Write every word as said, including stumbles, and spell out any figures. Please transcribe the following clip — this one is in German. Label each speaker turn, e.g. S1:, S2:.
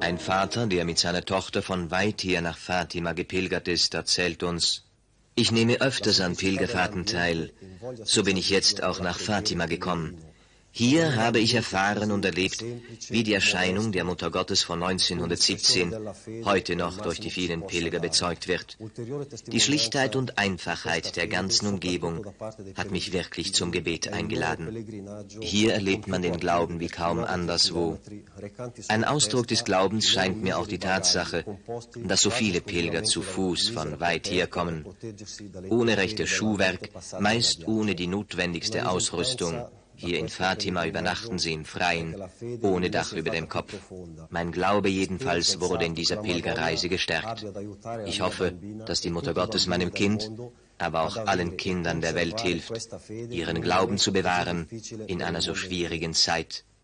S1: Ein Vater, der mit seiner Tochter von weit her nach Fatima gepilgert ist, erzählt uns: Ich nehme öfters an Pilgerfahrten teil, so bin ich jetzt auch nach Fatima gekommen. Hier habe ich erfahren und erlebt, wie die Erscheinung der Mutter Gottes von neunzehnhundertsiebzehn heute noch durch die vielen Pilger bezeugt wird. Die Schlichtheit und Einfachheit der ganzen Umgebung hat mich wirklich zum Gebet eingeladen. Hier erlebt man den Glauben wie kaum anderswo. Ein Ausdruck des Glaubens scheint mir auch die Tatsache, dass so viele Pilger zu Fuß von weit her kommen, ohne rechtes Schuhwerk, meist ohne die notwendigste Ausrüstung. Hier in Fatima übernachten sie im Freien, ohne Dach über dem Kopf. Mein Glaube jedenfalls wurde in dieser Pilgerreise gestärkt. Ich hoffe, dass die Mutter Gottes meinem Kind, aber auch allen Kindern der Welt hilft, ihren Glauben zu bewahren in einer so schwierigen Zeit.